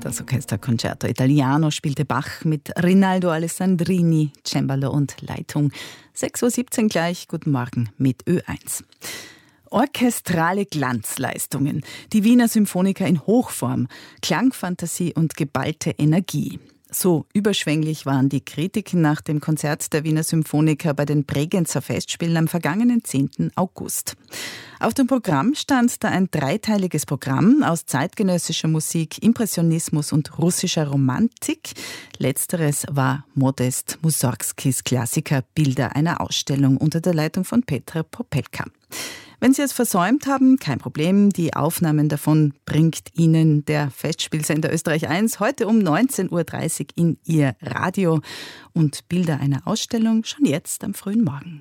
Das Orchester Concerto Italiano spielte Bach mit Rinaldo Alessandrini, Cembalo und Leitung. 6.17 Uhr gleich, guten Morgen mit Ö1. Orchestrale Glanzleistungen, die Wiener Symphoniker in Hochform, Klangfantasie und geballte Energie. So überschwänglich waren die Kritiken nach dem Konzert der Wiener Symphoniker bei den Bregenzer Festspielen am vergangenen 10. August. Auf dem Programm stand da ein dreiteiliges Programm aus zeitgenössischer Musik, Impressionismus und russischer Romantik. Letzteres war Modest Mussorgskis Klassiker Bilder einer Ausstellung unter der Leitung von Petr Popelka. Wenn Sie es versäumt haben, kein Problem. Die Aufnahmen davon bringt Ihnen der Festspielsender Österreich 1 heute um 19.30 Uhr in Ihr Radio. Und Bilder einer Ausstellung schon jetzt am frühen Morgen.